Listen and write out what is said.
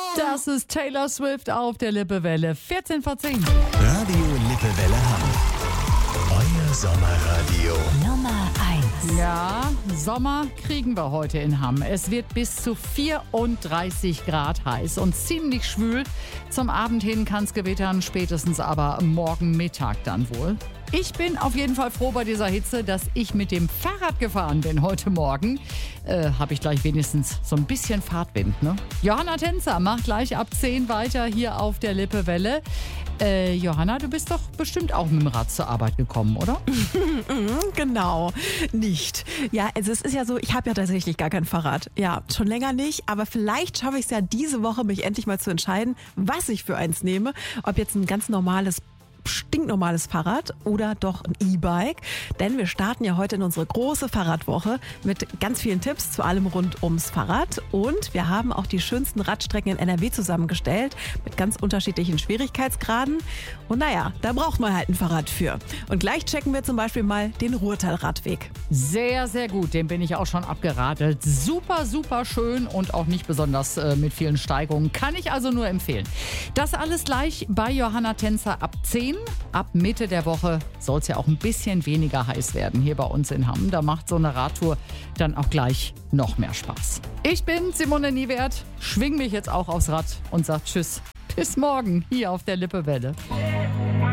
Das ist Taylor Swift auf der Lippewelle. 14 vor 10. Radio Lippewelle Hamm. Euer Sommerradio. Nummer 1. Ja, Sommer kriegen wir heute in Hamm. Es wird bis zu 34 Grad heiß und ziemlich schwül. Zum Abend hin kann es gewittern, spätestens aber morgen Mittag dann wohl. Ich bin auf jeden Fall froh bei dieser Hitze, dass ich mit dem Fahrrad gefahren bin heute Morgen. Habe ich gleich wenigstens so ein bisschen Fahrtwind, ne? Johanna Tänzer macht gleich ab 10 weiter hier auf der Lippewelle. Johanna, du bist doch bestimmt auch mit dem Rad zur Arbeit gekommen, oder? Genau, nicht. Ja, also es ist ja so, ich habe ja tatsächlich gar kein Fahrrad. Ja, schon länger nicht, aber vielleicht schaffe ich es ja diese Woche, mich endlich mal zu entscheiden, was ich für eins nehme. Ob jetzt ein ganz stinknormales Fahrrad oder doch ein E-Bike. Denn wir starten ja heute in unsere große Fahrradwoche mit ganz vielen Tipps zu allem rund ums Fahrrad. Und wir haben auch die schönsten Radstrecken in NRW zusammengestellt mit ganz unterschiedlichen Schwierigkeitsgraden. Und naja, da braucht man halt ein Fahrrad für. Und gleich checken wir zum Beispiel mal den Ruhrtal-Radweg. Sehr, sehr gut. Den bin ich auch schon abgeradelt. Super, super schön und auch nicht besonders mit vielen Steigungen. Kann ich also nur empfehlen. Das alles gleich bei Johanna Tänzer ab 10. Ab Mitte der Woche soll es ja auch ein bisschen weniger heiß werden hier bei uns in Hamm. Da macht so eine Radtour dann auch gleich noch mehr Spaß. Ich bin Simone Niewert, schwing mich jetzt auch aufs Rad und sag Tschüss. Bis morgen hier auf der Lippewelle.